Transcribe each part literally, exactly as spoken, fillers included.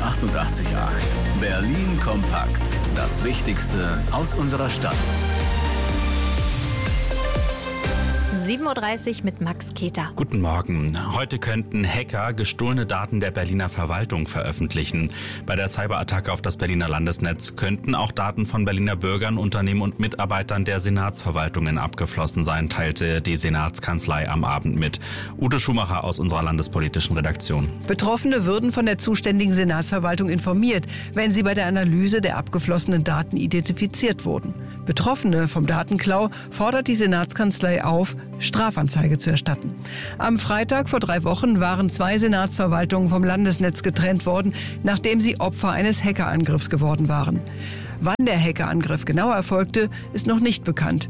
achtundachtzig Komma acht. Berlin kompakt. Das Wichtigste aus unserer Stadt. sieben Uhr dreißig mit Max Keter. Guten Morgen. Heute könnten Hacker gestohlene Daten der Berliner Verwaltung veröffentlichen. Bei der Cyberattacke auf das Berliner Landesnetz könnten auch Daten von Berliner Bürgern, Unternehmen und Mitarbeitern der Senatsverwaltungen abgeflossen sein, teilte die Senatskanzlei am Abend mit. Ute Schumacher aus unserer landespolitischen Redaktion. Betroffene würden von der zuständigen Senatsverwaltung informiert, wenn sie bei der Analyse der abgeflossenen Daten identifiziert wurden. Betroffene vom Datenklau fordert die Senatskanzlei auf, Strafanzeige zu erstatten. Am Freitag vor drei Wochen waren zwei Senatsverwaltungen vom Landesnetz getrennt worden, nachdem sie Opfer eines Hackerangriffs geworden waren. Wann der Hackerangriff genau erfolgte, ist noch nicht bekannt.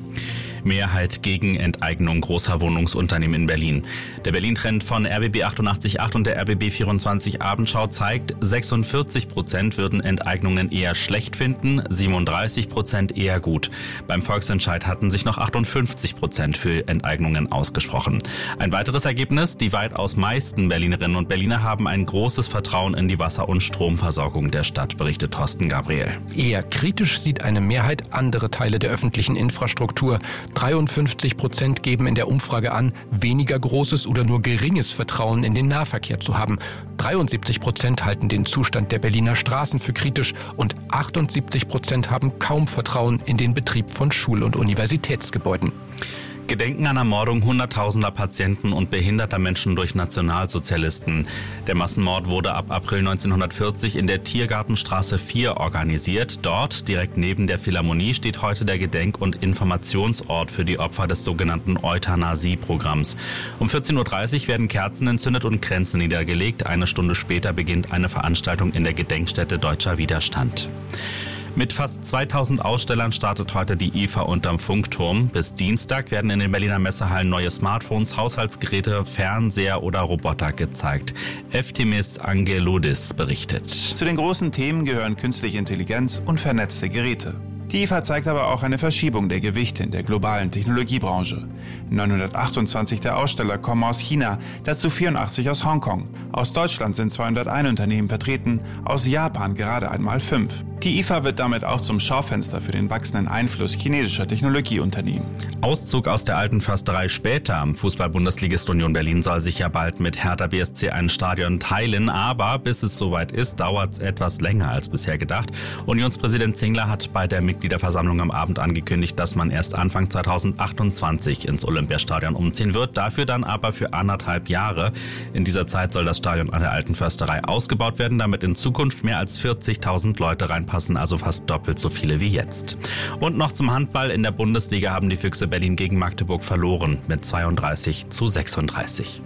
Mehrheit gegen Enteignung großer Wohnungsunternehmen in Berlin. Der Berlin-Trend von R B B achtundachtzig Komma acht und der R B B vierundzwanzig Abendschau zeigt, sechsundvierzig Prozent würden Enteignungen eher schlecht finden, siebenunddreißig Prozent eher gut. Beim Volksentscheid hatten sich noch achtundfünfzig Prozent für Enteignungen ausgesprochen. Ein weiteres Ergebnis, die weitaus meisten Berlinerinnen und Berliner haben ein großes Vertrauen in die Wasser- und Stromversorgung der Stadt, berichtet Thorsten Gabriel. Eher kritisch sieht eine Mehrheit andere Teile der öffentlichen Infrastruktur. dreiundfünfzig Prozent geben in der Umfrage an, weniger großes oder nur geringes Vertrauen in den Nahverkehr zu haben. dreiundsiebzig Prozent halten den Zustand der Berliner Straßen für kritisch und achtundsiebzig Prozent haben kaum Vertrauen in den Betrieb von Schul- und Universitätsgebäuden. Gedenken an Ermordung hunderttausender Patienten und behinderter Menschen durch Nationalsozialisten. Der Massenmord wurde ab April neunzehnhundertvierzig in der Tiergartenstraße vier organisiert. Dort, direkt neben der Philharmonie, steht heute der Gedenk- und Informationsort für die Opfer des sogenannten Euthanasie-Programms. Um vierzehn Uhr dreißig werden Kerzen entzündet und Kränze niedergelegt. Eine Stunde später beginnt eine Veranstaltung in der Gedenkstätte Deutscher Widerstand. Mit fast zweitausend Ausstellern startet heute die I F A unterm Funkturm. Bis Dienstag werden in den Berliner Messehallen neue Smartphones, Haushaltsgeräte, Fernseher oder Roboter gezeigt. Eftimis Angelodis berichtet. Zu den großen Themen gehören künstliche Intelligenz und vernetzte Geräte. Die I F A zeigt aber auch eine Verschiebung der Gewichte in der globalen Technologiebranche. neunhundertachtundzwanzig der Aussteller kommen aus China, dazu vierundachtzig aus Hongkong. Aus Deutschland sind zweihunderteins Unternehmen vertreten, aus Japan gerade einmal fünf. Die I F A wird damit auch zum Schaufenster für den wachsenden Einfluss chinesischer Technologieunternehmen. Auszug aus der alten Försterei später. Fußball-Bundesligist Union Berlin soll sich ja bald mit Hertha B S C ein Stadion teilen, aber bis es soweit ist, dauert es etwas länger als bisher gedacht. Unionspräsident Zingler hat bei der Mitgliederversammlung am Abend angekündigt, dass man erst Anfang zweitausendachtundzwanzig ins Olympiastadion umziehen wird, dafür dann aber für anderthalb Jahre. In dieser Zeit soll das Stadion an der alten Försterei ausgebaut werden, damit in Zukunft mehr als vierzigtausend Leute reinpassen, also fast doppelt so viele wie jetzt. Und noch zum Handball. In der Bundesliga haben die Füchse Berlin gegen Magdeburg verloren mit zweiunddreißig zu sechsunddreißig.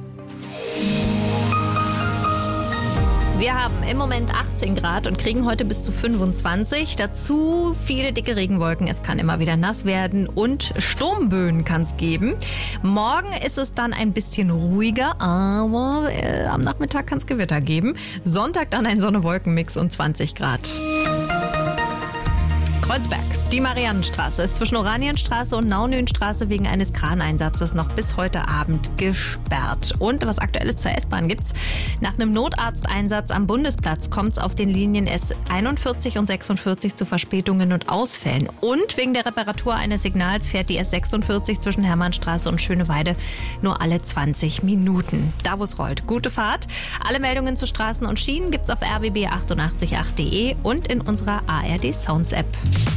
Wir haben im Moment achtzehn Grad und kriegen heute bis zu fünfundzwanzig. Dazu viele dicke Regenwolken. Es kann immer wieder nass werden und Sturmböen kann es geben. Morgen ist es dann ein bisschen ruhiger, aber äh, am Nachmittag kann es Gewitter geben. Sonntag dann ein Sonne-Wolken-Mix und zwanzig Grad. Kreuzberg. Die Mariannenstraße ist zwischen Oranienstraße und Naunöhnstraße wegen eines Kraneinsatzes noch bis heute Abend gesperrt. Und was Aktuelles zur S-Bahn gibt's. Nach einem Notarzteinsatz am Bundesplatz kommt es auf den Linien S einundvierzig und sechsundvierzig zu Verspätungen und Ausfällen. Und wegen der Reparatur eines Signals fährt die S sechsundvierzig zwischen Hermannstraße und Schöneweide nur alle zwanzig Minuten. Da wo es rollt. Gute Fahrt. Alle Meldungen zu Straßen und Schienen gibt's auf r b b achtundachtzig punkt acht punkt de und in unserer A R D Sounds App.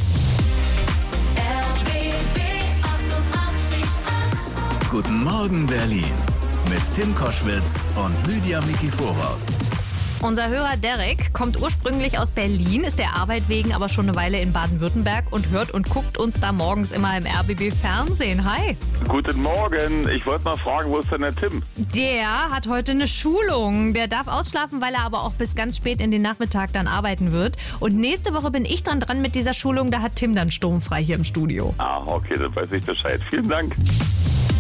Guten Morgen Berlin mit Tim Koschwitz und Lydia Mikiforov. Unser Hörer Derek kommt ursprünglich aus Berlin, ist der Arbeit wegen aber schon eine Weile in Baden-Württemberg und hört und guckt uns da morgens immer im R B B Fernsehen. Hi. Guten Morgen. Ich wollte mal fragen, wo ist denn der Tim? Der hat heute eine Schulung. Der darf ausschlafen, weil er aber auch bis ganz spät in den Nachmittag dann arbeiten wird. Und nächste Woche bin ich dann dran mit dieser Schulung. Da hat Tim dann sturmfrei hier im Studio. Ah, okay, dann weiß ich Bescheid. Vielen Dank.